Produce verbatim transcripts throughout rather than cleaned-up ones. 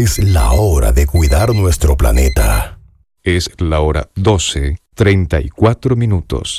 Es la hora de cuidar nuestro planeta. Es la hora doce, treinta y cuatro minutos.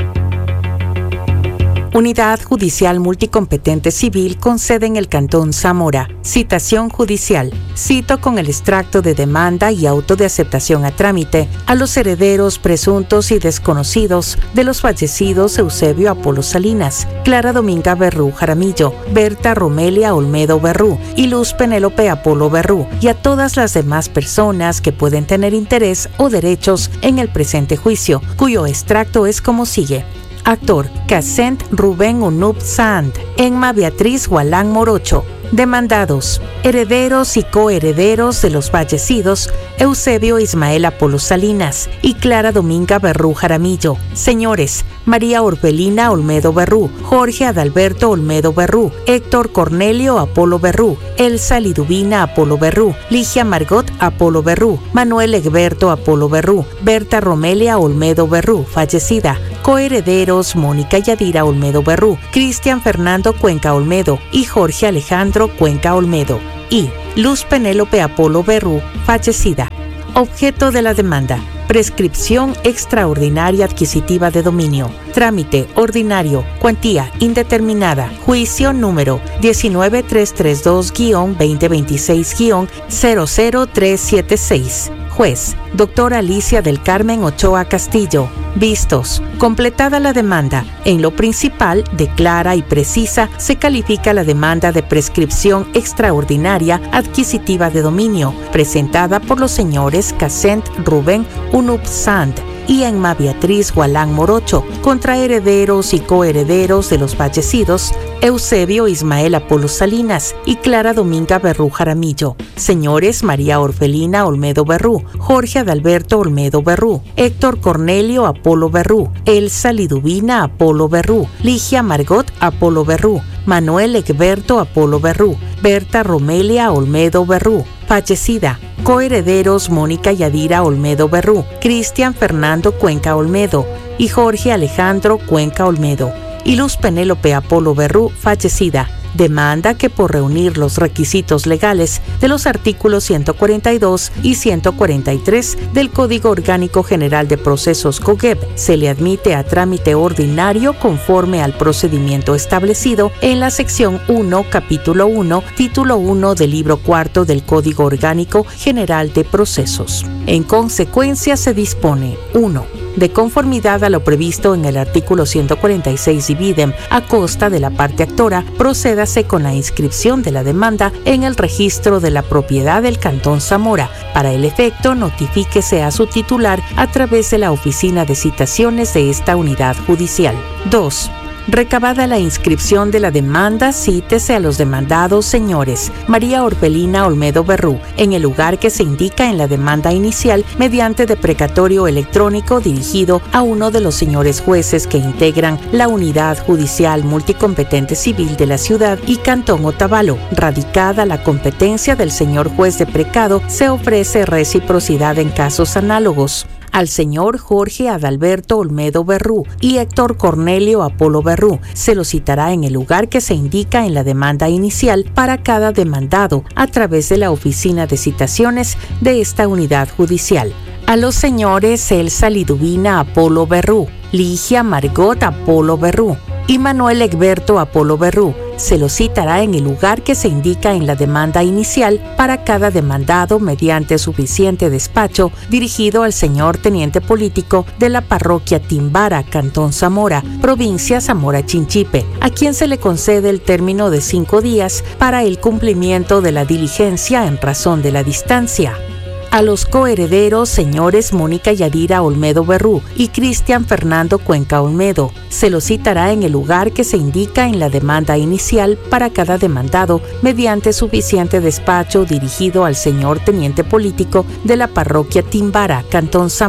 Unidad Judicial Multicompetente Civil con sede en el Cantón Zamora. Citación judicial. Cito con el extracto de demanda y auto de aceptación a trámite a los herederos presuntos y desconocidos de los fallecidos Eusebio Apolo Salinas, Clara Dominga Berrú Jaramillo, Berta Romelia Olmedo Berrú y Luz Penélope Apolo Berrú, y a todas las demás personas que pueden tener interés o derechos en el presente juicio, cuyo extracto es como sigue. Actor, Casent Rubén Unup Sand, Emma Beatriz Gualán Morocho. Demandados, herederos y coherederos de los fallecidos Eusebio Ismael Apolo Salinas y Clara Dominga Berrú Jaramillo. Señores, María Orbelina Olmedo Berrú, Jorge Adalberto Olmedo Berrú, Héctor Cornelio Apolo Berrú, Elsa Liduvina Apolo Berrú, Ligia Margot Apolo Berrú, Manuel Egberto Apolo Berrú, Berta Romelia Olmedo Berrú, fallecida. Coherederos, Mónica Yadira Olmedo Berrú, Cristian Fernando Cuenca Olmedo y Jorge Alejandro Cuenca Olmedo. Y Luz Penélope Apolo Berrú, fallecida. Objeto de la demanda: prescripción extraordinaria adquisitiva de dominio. Trámite ordinario, cuantía indeterminada. Juicio número diecinueve trescientos treinta y dos guión veinte veintiséis guión cero cero tres siete seis. Juez, doctora Alicia del Carmen Ochoa Castillo. Vistos. Completada la demanda, en lo principal, de clara y precisa, se califica la demanda de prescripción extraordinaria adquisitiva de dominio, presentada por los señores Casent Rubén Unup Sand y Emma Beatriz Gualán Morocho, contra herederos y coherederos de los fallecidos Eusebio Ismael Apolo Salinas y Clara Dominga Berrú Jaramillo. Señores María Orfelina Olmedo Berrú, Jorge Adalberto Olmedo Berrú, Héctor Cornelio Apolo Berrú, Elsa Liduvina Apolo Berrú, Ligia Margot Apolo Berrú, Manuel Egberto Apolo Berrú, Berta Romelia Olmedo Berrú, fallecida. Coherederos Mónica Yadira Olmedo Berrú, Cristian Fernando Cuenca Olmedo y Jorge Alejandro Cuenca Olmedo. Y Luz Penélope Apolo Berrú, fallecida. Demanda que por reunir los requisitos legales de los artículos ciento cuarenta y dos y ciento cuarenta y tres del Código Orgánico General de Procesos COGEP, se le admite a trámite ordinario conforme al procedimiento establecido en la sección uno, capítulo uno, título uno del libro cuarto del Código Orgánico General de Procesos. En consecuencia se dispone: uno. De conformidad a lo previsto en el artículo ciento cuarenta y seis dividem a costa de la parte actora, procédase con la inscripción de la demanda en el registro de la propiedad del Cantón Zamora. Para el efecto, notifíquese a su titular a través de la oficina de citaciones de esta unidad judicial. dos. Recabada la inscripción de la demanda, cítese a los demandados señores María Orpelina Olmedo Berrú en el lugar que se indica en la demanda inicial mediante deprecatorio electrónico dirigido a uno de los señores jueces que integran la Unidad Judicial Multicompetente Civil de la Ciudad y Cantón Otavalo. Radicada la competencia del señor juez de precado, se ofrece reciprocidad en casos análogos. Al señor Jorge Adalberto Olmedo Berrú y Héctor Cornelio Apolo Berrú se lo citará en el lugar que se indica en la demanda inicial para cada demandado a través de la oficina de citaciones de esta unidad judicial. A los señores Elsa Liduvina Apolo Berrú, Ligia Margot Apolo Berrú y Manuel Egberto Apolo Berrú se lo citará en el lugar que se indica en la demanda inicial para cada demandado mediante suficiente despacho dirigido al señor teniente político de la parroquia Timbara, Cantón Zamora, provincia Zamora Chinchipe, a quien se le concede el término de cinco días para el cumplimiento de la diligencia en razón de la distancia. A los coherederos señores Mónica Yadira Olmedo Berrú y Cristian Fernando Cuenca Olmedo se lo citará en el lugar que se indica en la demanda inicial para cada demandado mediante suficiente despacho dirigido al señor teniente político de la parroquia Timbara, Cantón Zamora,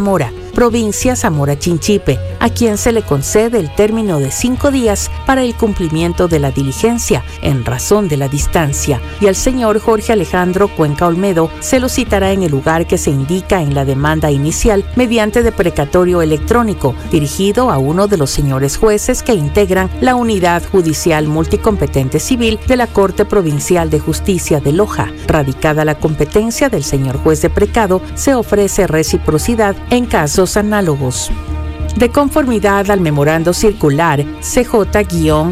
provincia Zamora Chinchipe, a quien se le concede el término de cinco días para el cumplimiento de la diligencia en razón de la distancia, y al señor Jorge Alejandro Cuenca Olmedo se lo citará en el lugar que se indica en la demanda inicial mediante deprecatorio electrónico dirigido a uno de los señores jueces que integran la Unidad Judicial Multicompetente Civil de la Corte Provincial de Justicia de Loja. Radicada la competencia del señor juez de precado, se ofrece reciprocidad en casos análogos. De conformidad al memorando circular C J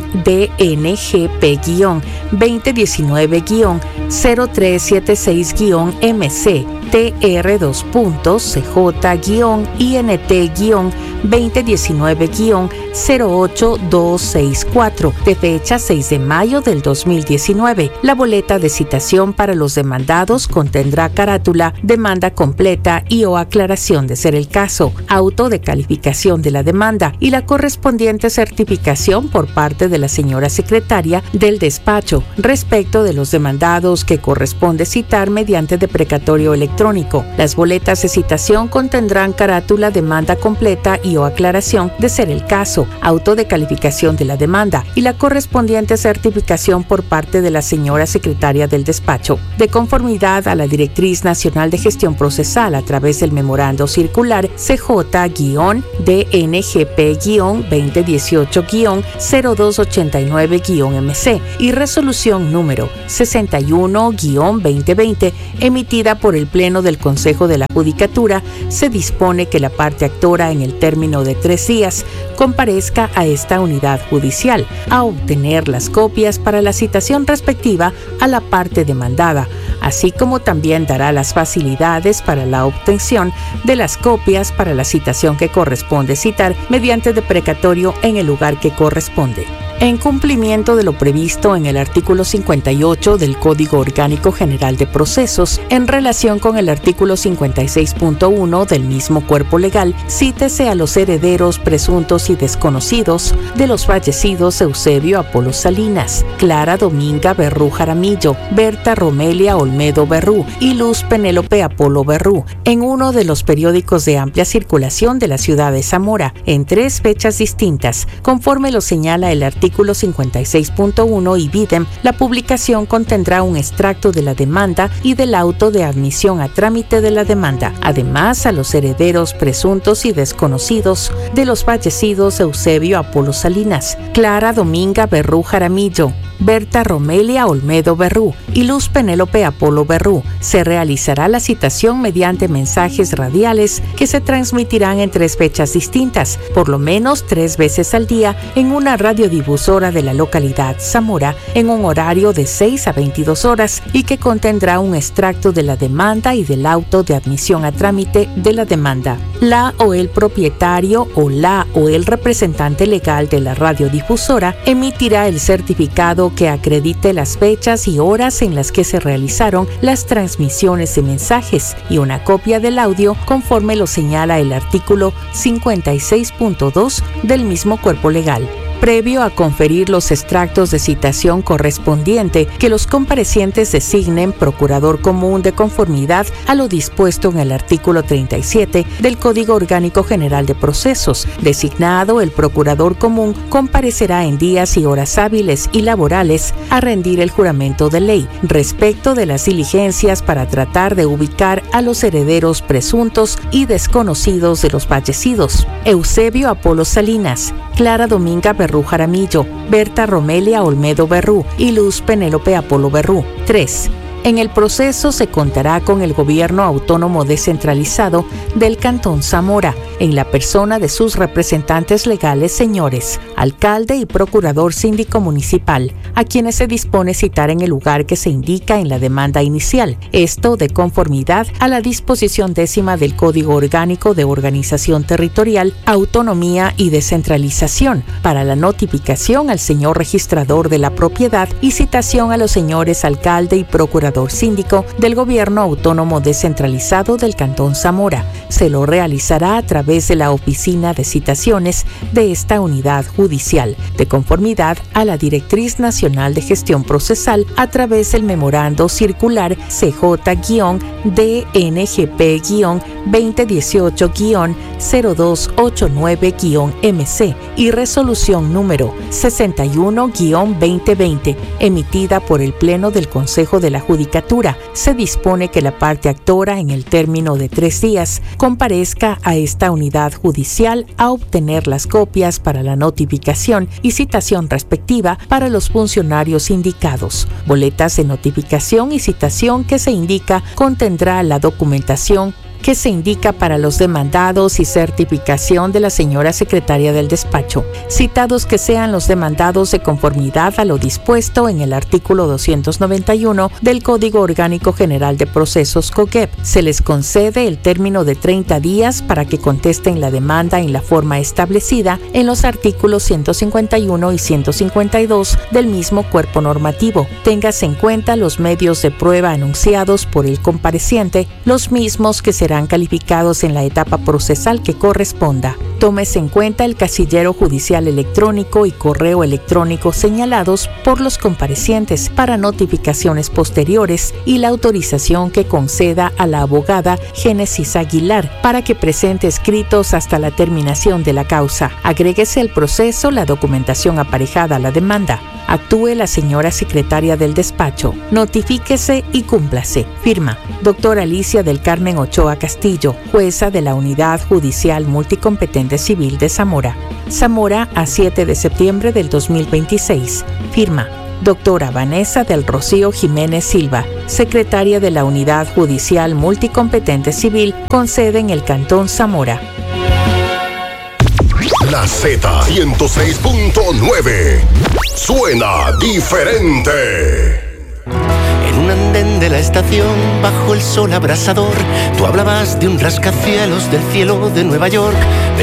D N G P veinte diecinueve cero tres setenta y seis M C T R dos C J I N T veinte diecinueve cero ocho dos seis cuatro de fecha seis de mayo del dos mil diecinueve. La boleta de citación para los demandados contendrá carátula, demanda completa y o aclaración de ser el caso, auto de calificación de la demanda y la correspondiente certificación por parte de la señora secretaria del despacho respecto de los demandados que corresponde citar mediante deprecatorio electrónico. Las boletas de citación contendrán carátula, demanda completa y o aclaración de ser el caso, auto de calificación de la demanda y la correspondiente certificación por parte de la señora secretaria del despacho, de conformidad a la Directriz Nacional de Gestión Procesal a través del memorando circular C J D N G P veinte dieciocho cero dos ochenta y nueve M C y resolución número sesenta y uno veinte veinte emitida por el Pleno del Consejo de la Judicatura. Se dispone que la parte actora en el término de tres días comparezca a esta unidad judicial a obtener las copias para la citación respectiva a la parte demandada, así como también dará las facilidades para la obtención de las copias para la citación que corresponde citar mediante deprecatorio en el lugar que corresponde. En cumplimiento de lo previsto en el artículo cincuenta y ocho del Código Orgánico General de Procesos, en relación con el artículo cincuenta y seis punto uno del mismo cuerpo legal, cítese a los herederos presuntos y desconocidos de los fallecidos Eusebio Apolo Salinas, Clara Dominga Berrú Jaramillo, Berta Romelia Olmedo Berrú y Luz Penélope Apolo Berrú, en uno de los periódicos de amplia circulación de la ciudad de Zamora, en tres fechas distintas, conforme lo señala el artículo Artículo cincuenta y seis punto uno y videm, la publicación contendrá un extracto de la demanda y del auto de admisión a trámite de la demanda. Además, a los herederos presuntos y desconocidos de los fallecidos Eusebio Apolo Salinas, Clara Dominga Berrú Jaramillo, Berta Romelia Olmedo Berrú y Luz Penélope Apolo Berrú, se realizará la citación mediante mensajes radiales que se transmitirán en tres fechas distintas, por lo menos tres veces al día, en una radiodifusora de la localidad Zamora, en un horario de seis a veintidós horas y que contendrá un extracto de la demanda y del auto de admisión a trámite de la demanda. La o el propietario o la o el representante legal de la radiodifusora emitirá el certificado que acredite las fechas y horas en las que se realizaron las transmisiones de mensajes y una copia del audio conforme lo señala el artículo cincuenta y seis punto dos del mismo cuerpo legal. Previo a conferir los extractos de citación correspondiente, que los comparecientes designen procurador común de conformidad a lo dispuesto en el artículo treinta y siete del Código Orgánico General de Procesos. Designado el procurador común, comparecerá en días y horas hábiles y laborales a rendir el juramento de ley respecto de las diligencias para tratar de ubicar a los herederos presuntos y desconocidos de los fallecidos: Eusebio Apolo Salinas, Clara Dominga Berrú Jaramillo, Berta Romelia Olmedo Berrú y Luz Penélope Apolo Berrú. tres. En el proceso se contará con el Gobierno Autónomo Descentralizado del Cantón Zamora, en la persona de sus representantes legales, señores alcalde y procurador síndico municipal, a quienes se dispone citar en el lugar que se indica en la demanda inicial, esto de conformidad a la disposición décima del Código Orgánico de Organización Territorial, Autonomía y Descentralización, para la notificación al señor registrador de la propiedad y citación a los señores alcalde y procurador síndico del Gobierno Autónomo Descentralizado del Cantón Zamora. Se lo realizará a través de la oficina de citaciones de esta unidad judicial. judicial, de conformidad a la Directriz Nacional de Gestión Procesal a través del Memorando Circular C J D N G P veinte dieciocho cero dos ochenta y nueve M C y Resolución número sesenta y uno veinte veinte, emitida por el Pleno del Consejo de la Judicatura. Se dispone que la parte actora, en el término de tres días, comparezca a esta unidad judicial a obtener las copias para la notificación y citación respectiva para los funcionarios indicados. Boletas de notificación y citación que se indica contendrá la documentación que se indica para los demandados y certificación de la señora secretaria del despacho, citados que sean los demandados de conformidad a lo dispuesto en el artículo doscientos noventa y uno del Código Orgánico General de Procesos COGEP. Se les concede el término de treinta días para que contesten la demanda en la forma establecida en los artículos ciento cincuenta y uno y ciento cincuenta y dos del mismo cuerpo normativo. Téngase en cuenta los medios de prueba anunciados por el compareciente, los mismos que serán calificados en la etapa procesal que corresponda. Tómese en cuenta el casillero judicial electrónico y correo electrónico señalados por los comparecientes para notificaciones posteriores y la autorización que conceda a la abogada Génesis Aguilar para que presente escritos hasta la terminación de la causa. Agréguese al proceso la documentación aparejada a la demanda. Actúe la señora secretaria del despacho. Notifíquese y cúmplase. Firma: doctora Alicia del Carmen Ochoa Castillo, jueza de la Unidad Judicial Multicompetente Civil de Zamora. Zamora, a siete de septiembre del dos mil veintiséis. Firma: doctora Vanessa del Rocío Jiménez Silva, secretaria de la Unidad Judicial Multicompetente Civil, con sede en el Cantón Zamora. La Z ciento seis punto nueve suena diferente. En un andén de la estación, bajo el sol abrasador, tú hablabas de un rascacielos del cielo de Nueva York.